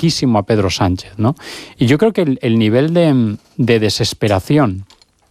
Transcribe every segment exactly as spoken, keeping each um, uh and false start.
muchísimo a Pedro Sánchez, ¿no? Y yo creo que el, el nivel de, de desesperación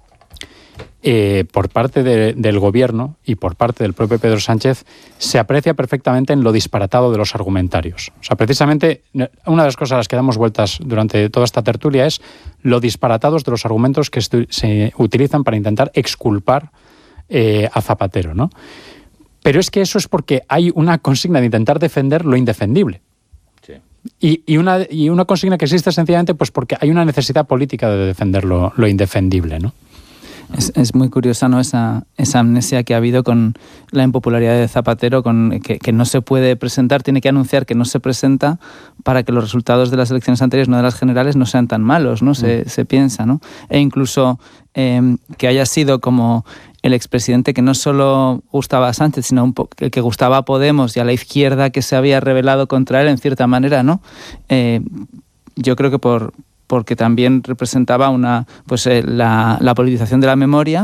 eh, por parte de, del gobierno y por parte del propio Pedro Sánchez se aprecia perfectamente en lo disparatado de los argumentarios. O sea, precisamente una de las cosas a las que damos vueltas durante toda esta tertulia es lo disparatados de los argumentos que se utilizan para intentar exculpar eh, a Zapatero, ¿no? Pero es que eso es porque hay una consigna de intentar defender lo indefendible. Sí. Y, y, una, y una consigna que existe sencillamente pues porque hay una necesidad política de defender lo, lo indefendible, ¿no? Es, es muy curiosa, ¿no?, esa, esa amnesia que ha habido con la impopularidad de Zapatero, con que, que no se puede presentar, tiene que anunciar que no se presenta para que los resultados de las elecciones anteriores, no de las generales, no sean tan malos, ¿no? Se, mm. se piensa, ¿no? E incluso eh, que haya sido como el expresidente que no solo gustaba a Sánchez, sino un po- que, que gustaba a Podemos y a la izquierda que se había rebelado contra él en cierta manera, ¿no? Eh, yo creo que por... porque también representaba una pues eh, la, la politización de la memoria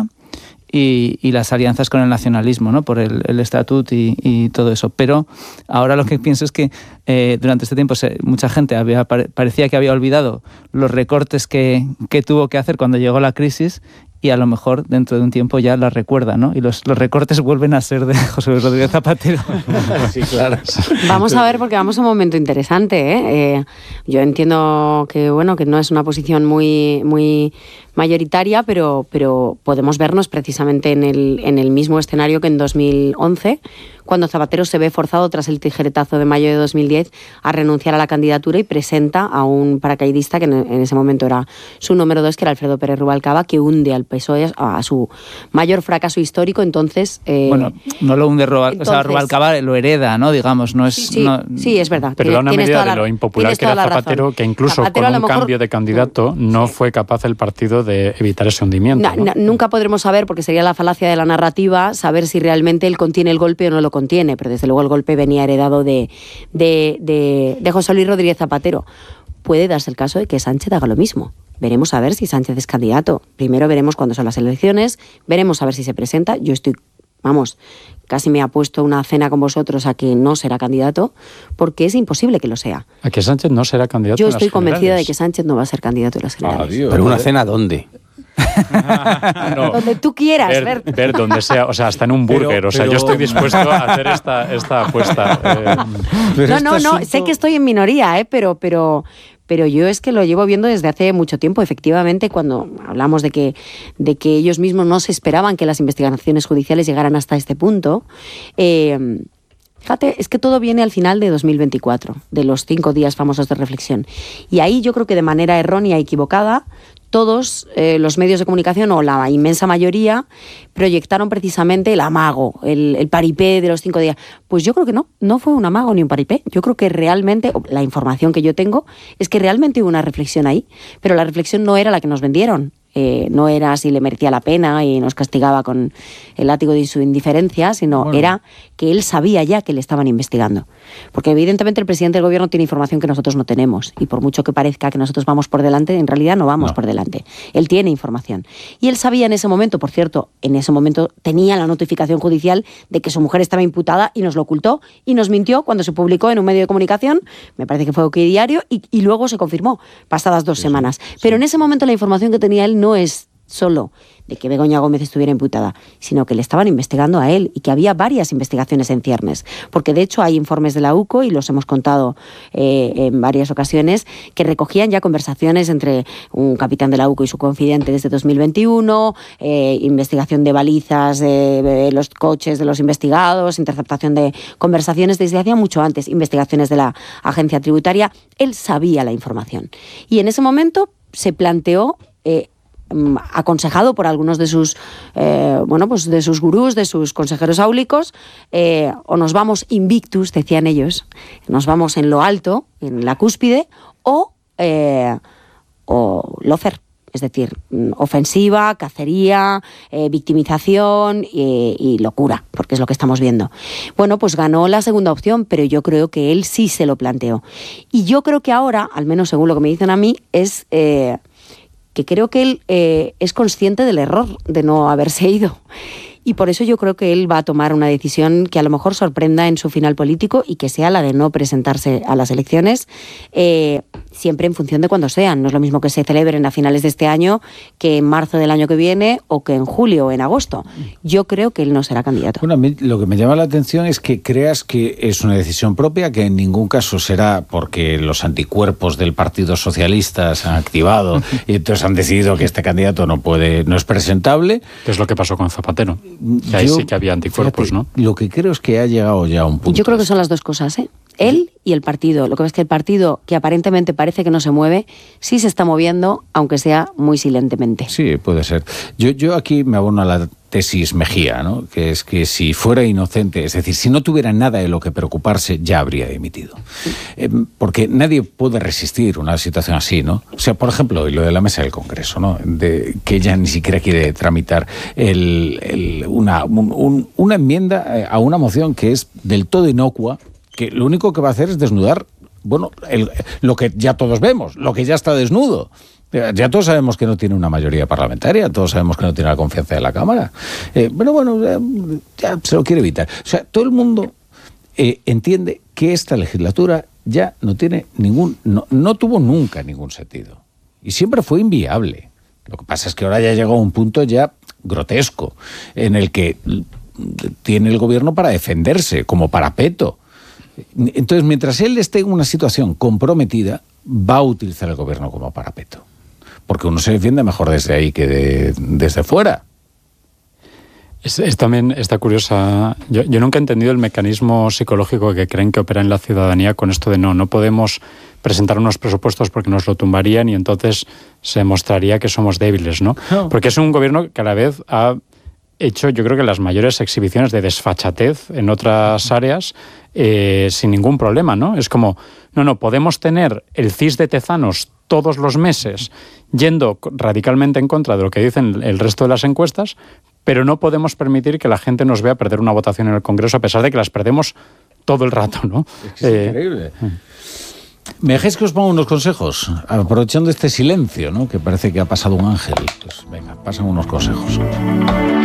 y, y las alianzas con el nacionalismo, ¿no? Por el, el estatut y, y todo eso. Pero ahora lo que pienso es que eh, durante este tiempo se, mucha gente había, parecía que había olvidado los recortes que, que tuvo que hacer cuando llegó la crisis, y a lo mejor dentro de un tiempo ya la recuerda, ¿no? Y los, los recortes vuelven a ser de José Luis Rodríguez Zapatero. Sí, claro. Vamos a ver, porque vamos a un momento interesante, ¿eh? Eh, yo entiendo que, bueno, que no es una posición muy, muy mayoritaria, pero, pero podemos vernos precisamente en el, en el mismo escenario que en dos mil once, cuando Zapatero se ve forzado tras el tijeretazo de mayo de dos mil diez a renunciar a la candidatura y presenta a un paracaidista que en, en ese momento era su número dos, que era Alfredo Pérez Rubalcaba, que hunde al P S O E a, a su mayor fracaso histórico. Entonces, eh, bueno, no lo hunde Rubalcaba, o sea, Rubalcaba lo hereda, ¿no? Digamos, no es... Sí, sí, no... sí, es verdad. Pero da una tienes medida la, de lo impopular que era Zapatero, que incluso Zapatero, con un mejor, cambio de candidato no sí. fue capaz el partido de evitar ese hundimiento. No, ¿no? No, nunca podremos saber, porque sería la falacia de la narrativa, saber si realmente él contiene el golpe o no lo contiene, pero desde luego el golpe venía heredado de, de, de, de José Luis Rodríguez Zapatero. Puede darse el caso de que Sánchez haga lo mismo. Veremos a ver si Sánchez es candidato. Primero veremos cuándo son las elecciones, veremos a ver si se presenta. Yo estoy, vamos, casi me ha puesto una cena con vosotros a que no será candidato, porque es imposible que lo sea. ¿A que Sánchez no será candidato? Yo estoy convencida de que Sánchez no va a ser candidato en las generales. Adiós. ¿Pero una cena dónde? No, donde tú quieras, ver, ver. ver donde sea, o sea, hasta en un burger, pero, o sea, pero... yo estoy dispuesto a hacer esta, esta apuesta. Eh. No, no, no, asunto... sé que estoy en minoría, eh, pero, pero, pero yo es que lo llevo viendo desde hace mucho tiempo. Efectivamente, cuando hablamos de que, de que ellos mismos no se esperaban que las investigaciones judiciales llegaran hasta este punto, eh, fíjate, es que todo viene al final de dos mil veinticuatro, de los cinco días famosos de reflexión. Y ahí yo creo que de manera errónea y equivocada, todos eh, los medios de comunicación, o la inmensa mayoría, proyectaron precisamente el amago, el, el paripé de los cinco días. Pues yo creo que no, no fue un amago ni un paripé. Yo creo que realmente, la información que yo tengo, es que realmente hubo una reflexión ahí, pero la reflexión no era la que nos vendieron. Eh, no era si le merecía la pena y nos castigaba con el látigo de su indiferencia, sino bueno. era que él sabía ya que le estaban investigando. Porque evidentemente el presidente del gobierno tiene información que nosotros no tenemos, y por mucho que parezca que nosotros vamos por delante, en realidad no vamos no. por delante. Él tiene información. Y él sabía en ese momento, por cierto, en ese momento tenía la notificación judicial de que su mujer estaba imputada, y nos lo ocultó y nos mintió cuando se publicó en un medio de comunicación, me parece que fue OK Diario, y, y luego se confirmó pasadas dos sí, semanas. Sí. Pero en ese momento la información que tenía él no es solo de que Begoña Gómez estuviera imputada, sino que le estaban investigando a él y que había varias investigaciones en ciernes, porque de hecho hay informes de la U C O, y los hemos contado eh, en varias ocasiones, que recogían ya conversaciones entre un capitán de la U C O y su confidente desde dos mil veintiuno, eh, investigación de balizas de, de los coches de los investigados, interceptación de conversaciones desde hacía mucho antes, investigaciones de la agencia tributaria. Él sabía la información y en ese momento se planteó, eh, aconsejado por algunos de sus eh, bueno pues de sus gurús, de sus consejeros áulicos, eh, o nos vamos invictus, decían ellos, nos vamos en lo alto, en la cúspide, o eh, o lofer, es decir, ofensiva, cacería, eh, victimización y, y locura, porque es lo que estamos viendo. Bueno, pues ganó la segunda opción, pero yo creo que él sí se lo planteó. Y yo creo que ahora, al menos según lo que me dicen a mí, es eh, que creo que él eh, es consciente del error de no haberse ido. y por eso yo creo que él va a tomar una decisión que a lo mejor sorprenda en su final político y que sea la de no presentarse a las elecciones, eh, siempre en función de cuándo sean. No es lo mismo que se celebren a finales de este año que en marzo del año que viene o que en julio o en agosto. Yo creo que él no será candidato. Bueno, a mí lo que me llama la atención es que creas que es una decisión propia, que en ningún caso será porque los anticuerpos del Partido Socialista se han activado y entonces han decidido que este candidato no puede, no es presentable. Que es lo que pasó con Zapatero. Que ahí Yo, sí que había anticuerpos, fíjate, ¿no? Lo que creo es que ha llegado ya a un punto. Yo creo que son las dos cosas, ¿eh? Él y el partido. Lo que pasa es que el partido, que aparentemente parece que no se mueve, sí se está moviendo, aunque sea muy silentemente. Sí, puede ser. Yo, yo aquí me abono a la tesis Mejía, ¿no? Que es que si fuera inocente, es decir, si no tuviera nada de lo que preocuparse, ya habría dimitido. Eh, porque nadie puede resistir una situación así, ¿no? O sea, por ejemplo, y lo de la mesa del Congreso, ¿no? De, que ella ni siquiera quiere tramitar el, el, una, un, un, una enmienda a una moción que es del todo inocua, que lo único que va a hacer es desnudar, bueno, el, lo que ya todos vemos, lo que ya está desnudo. Ya todos sabemos que no tiene una mayoría parlamentaria, todos sabemos que no tiene la confianza de la Cámara. Eh, pero bueno, ya, ya se lo quiere evitar. O sea, todo el mundo eh, entiende que esta legislatura ya no tiene ningún, no, no tuvo nunca ningún sentido. Y siempre fue inviable. Lo que pasa es que ahora ya llegó a un punto ya grotesco, en el que tiene el gobierno para defenderse, como parapeto. Entonces, mientras él esté en una situación comprometida, va a utilizar el gobierno como parapeto. Porque uno se defiende mejor desde ahí que de, desde fuera. Es, es también está curiosa. Yo, yo nunca he entendido el mecanismo psicológico que creen que opera en la ciudadanía con esto de no, no podemos presentar unos presupuestos porque nos lo tumbarían y entonces se demostraría que somos débiles, ¿no? No. Porque es un gobierno que a la vez ha hecho, yo creo que las mayores exhibiciones de desfachatez en otras áreas eh, sin ningún problema, ¿no? Es como, no, no, podemos tener el C I S de Tezanos todos los meses yendo radicalmente en contra de lo que dicen el resto de las encuestas, pero no podemos permitir que la gente nos vea perder una votación en el Congreso a pesar de que las perdemos todo el rato, ¿no? Es eh, increíble. ¿Me dejáis que os ponga unos consejos? Aprovechando este silencio, ¿no? Que parece que ha pasado un ángel. Pues venga, pasan unos consejos.